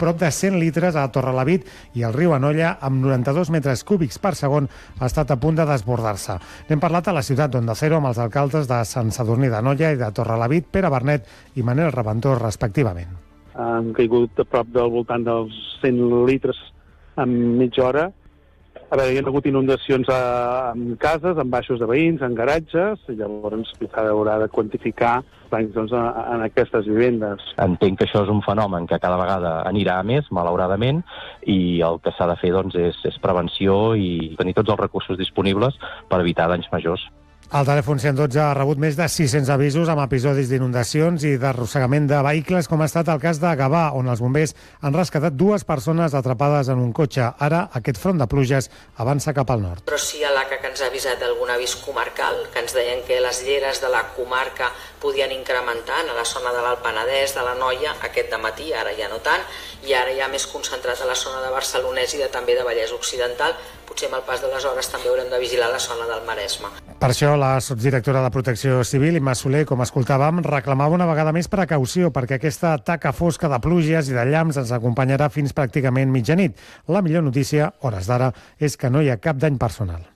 prop de 100 litres a Torrelavit i el riu Anoia, amb 92 metres cúbics per segon, ha estat a punt de desbordar-se. N'hem parlat a la ciutat d'Onda Cero amb els alcaldes de Sant Sadurní d'Anoia i de Torrelavit, Pere Bernet i Manel Reventós, respectivament. Han caigut a prop del voltant dels 100 litres en mitja hora. A veure, hi ha hagut inundacions en cases, en baixos de veïns, en garatges, i llavors haurà de quantificar danys en aquestes vivendes. Entenc que això és un fenomen que cada vegada anirà a més, malauradament, i el que s'ha de fer és prevenció i tenir tots els recursos disponibles per evitar danys majors. El telèfon 112 ha rebut més de 600 avisos amb episodis d'inundacions i d'arrossegament de vehicles, com ha estat el cas de Gavà, on els bombers han rescatat 2 persones atrapades en un cotxe. Ara, aquest front de pluges avança cap al nord. Però sí a l'ACA que ens ha avisat d'algun avís comarcal, que ens deien que les lleres de la comarca podien incrementar a la zona de l'Alt Penedès, de l'Anoia, aquest dematí, ara ja no tant, i ara ja més concentrat a la zona de Barcelonès i també de Vallès Occidental. Potser amb el pas de les hores també haurem de vigilar la zona del Maresme. Per això, la subdirectora de Protecció Civil, Imma Soler, com escoltàvem, reclamava una vegada més precaució perquè aquesta taca fosca de pluges i de llamps ens acompanyarà fins pràcticament mitjanit. La millor notícia, hores d'ara, és que no hi ha cap dany personal.